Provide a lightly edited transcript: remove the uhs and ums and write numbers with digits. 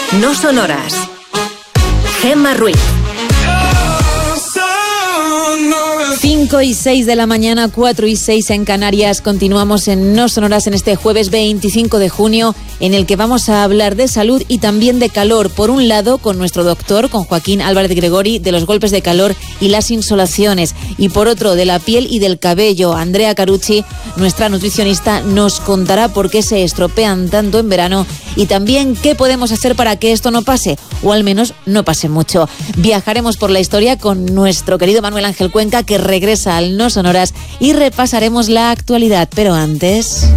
No Sonoras. Gemma Ruiz. 5:06 de la mañana, 4:06 en Canarias. Continuamos en No Sonoras en este jueves 25 de junio, en el que vamos a hablar de salud y también de calor. Por un lado, con nuestro doctor, con Joaquín Álvarez Gregori, de los golpes de calor y las insolaciones. Y por otro, de la piel y del cabello. Andrea Carucci, nuestra nutricionista, nos contará por qué se estropean tanto en verano y también qué podemos hacer para que esto no pase, o al menos no pase mucho. Viajaremos por la historia con nuestro querido Manuel Ángel Cuenca, que regresa al No Sonoras, y repasaremos la actualidad. Pero antes...